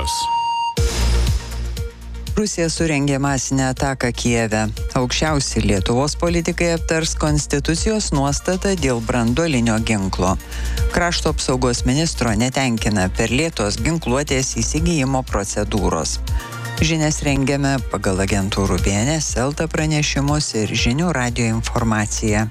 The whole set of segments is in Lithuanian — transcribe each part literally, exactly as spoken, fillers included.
žinios. Rusija surengė masinę ataką Kijeve. Aukščiausi Lietuvos politikai aptars konstitucijos nuostatą dėl branduolinio ginklo. Krašto apsaugos ministro netenkina per lėtos ginkluotės įsigijimo procedūros. Žinias rengiame pagal agentūrų B N S, Elta pranešimus ir žinių radijo informaciją.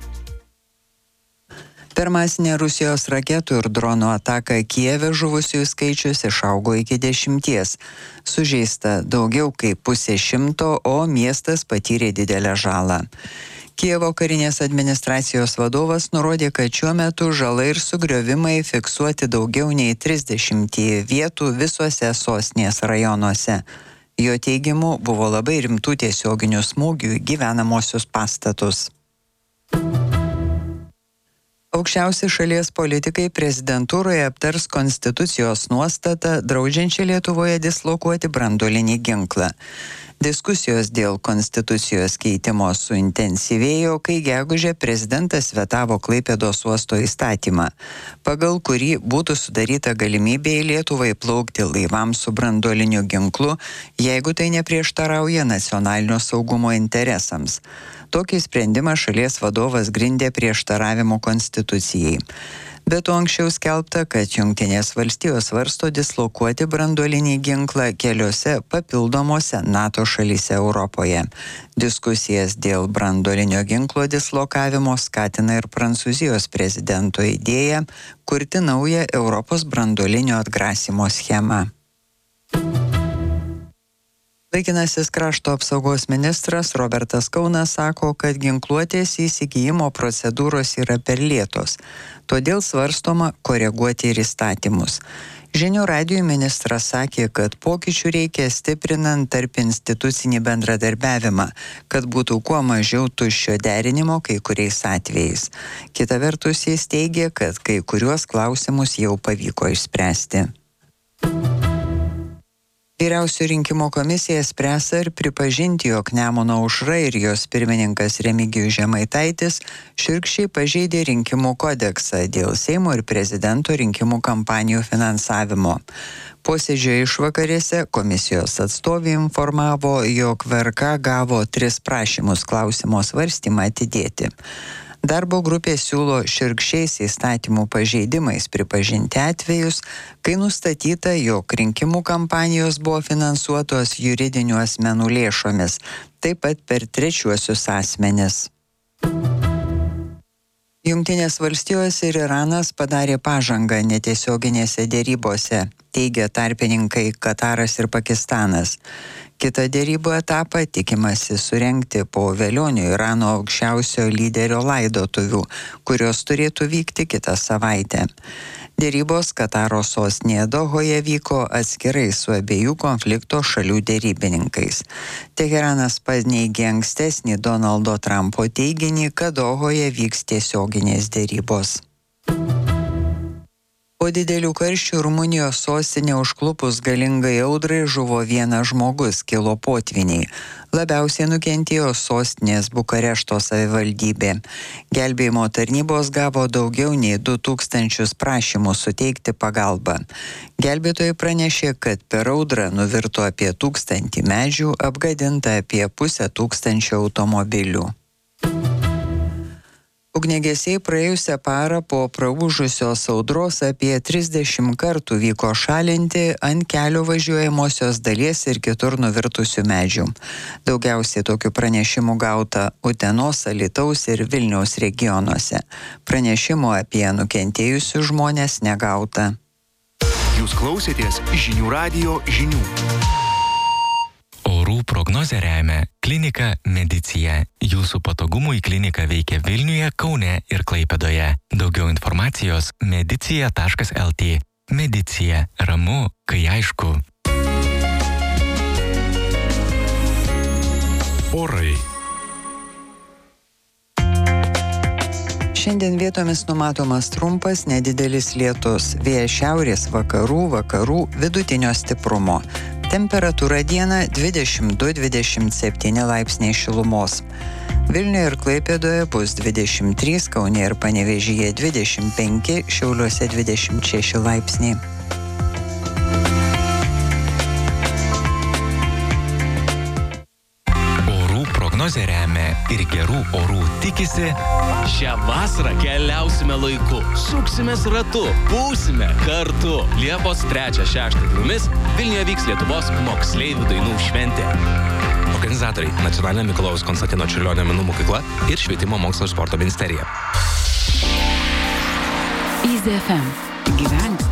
Per masinę Rusijos raketų ir dronų ataką Kijeve žuvusiųjų skaičius išaugo iki dešimties. Sužeista daugiau kaip pusė šimto, o miestas patyrė didelę žalą. Kijevo karinės administracijos vadovas nurodė, kad šiuo metu žala ir sugriovimai fiksuoti daugiau nei trisdešimtyje vietų visuose sostinės rajonuose. Jo teigimu buvo labai rimtų tiesioginių smūgių į gyvenamosius pastatus. Aukščiausi šalies politikai prezidentūroje aptars konstitucijos nuostatą, draudžiančią Lietuvoje dislokuoti branduolinį ginklą. Diskusijos dėl konstitucijos keitimo suintensyvėjo, kai gegužę prezidentas vetavo Klaipėdos uosto įstatymą, pagal kurį būtų sudaryta galimybė į Lietuvą įplaukti laivams su branduoliniu ginklu, jeigu tai neprieštarauja nacionalinio saugumo interesams. Tokį sprendimą šalies vadovas grindė prieštaravimu konstitucijai. Be to anksčiau skelbta, kad Jungtinės valstijos svarsto dislokuoti branduolinį ginklą keliose papildomose NATO šalyse Europoje. Diskusijas dėl branduolinio ginklo dislokavimo skatina ir Prancūzijos prezidento idėja kurti naują Europos branduolinio atgrasymo schemą. Laikinasis krašto apsaugos ministras Robertas Kaunas sako, kad ginkluotės įsigijimo procedūros yra per lėtos, todėl svarstoma koreguoti ir įstatymus. Žinių radijui ministras sakė, kad pokyčių reikia stiprinant tarp institucinį bendradarbiavimą, kad būtų kuo mažiau tuščio derinimo kai kuriais atvejais. Kita vertus, jis teigė, kad kai kuriuos klausimus jau pavyko išspręsti. Vyriausioji rinkimų komisija spręs ar pripažinti, jog Nemuno aušra ir jos pirmininkas Remigijus Žemaitaitis šiurkščiai pažeidė rinkimų kodeksą dėl Seimo ir prezidento rinkimų kampanijų finansavimo. Posėdžio išvakarėse komisijos atstovė informavo, jog V R K gavo tris prašymus klausimo svarstymą atidėti. Darbo grupė siūlo šiurkščiais įstatymų pažeidimais pripažinti atvejus, kai nustatyta, jog rinkimų kampanijos buvo finansuotos juridinių asmenų lėšomis, taip pat per trečiuosius asmenis. Jungtinės valstijos ir Iranas padarė pažangą netiesioginėse dėrybose, teigia tarpininkai Kataras ir Pakistanas. Kitą dėrybų etapą tikimasi surengti po vėlionių Irano aukščiausio lyderio laidotuvių, kurios turėtų vykti kitą savaitę. Dėrybos Kataro sostinėje Dohoje vyko atskirai su abiejų konflikto šalių dėrybininkais. Teheranas paneigė ankstesnį Donaldo Trumpo teiginį, kad Dohoje vyks tiesioginės dėrybos. Po didelių karščių Rumunijos sostinė užklupus galingai audrai žuvo vienas žmogus, kilo potvyniai. Labiausiai nukentėjo sostinės Bukarešto savivaldybė. Gelbėjimo tarnybos gavo daugiau nei du tūkstančius prašymų suteikti pagalbą. Gelbėtojai pranešė, kad per audrą nuvirto apie tūkstantį medžių, apgadinta apie pusę tūkstančio automobilių. Ugniagesiai praėjusią parą po praūžusios audros apie trisdešimt kartų vyko šalinti ant kelio važiuojamosios dalies ir kitur nuvirtusių medžių. Daugiausiai tokių pranešimų gauta Utenos, Alytaus ir Vilniaus regionuose. Pranešimų apie nukentėjusius žmonės negauta. Jūs klausėtės žinių radijo žinių. Orų prognozę remia klinika Medicija. Jūsų patogumui klinika veikia Vilniuje, Kaune ir Klaipėdoje. Daugiau informacijos medicija taškas el tė. Medicija. Ramu, kai aišku. Orai. Šiandien vietomis numatomas trumpas, nedidelis lietus. Vėjas šiaurės vakarų, vakarų vidutinio stiprumo. Temperatūra dieną dvidešimt du dvidešimt septyni laipsniai šilumos. Vilniuje ir Klaipėdoje bus dvidešimt trys, Kaune ir Panevėžyje dvidešimt penki, Šiauliuose dvidešimt šeši laipsniai. prognozę remia ir gerų orų tikisi. Šią vasarą keliausime laiku, suksimės ratu, būsime kartu. Liepos trečią šeštą dienomis Vilniuje vyks Lietuvos moksleivių dainų šventė. Organizatoriai – Nacionalinė Mikalojaus Konstantino Čiurlionio menų mokykla ir Švietimo mokslo ir sporto ministerija. Easy F M. Gyventi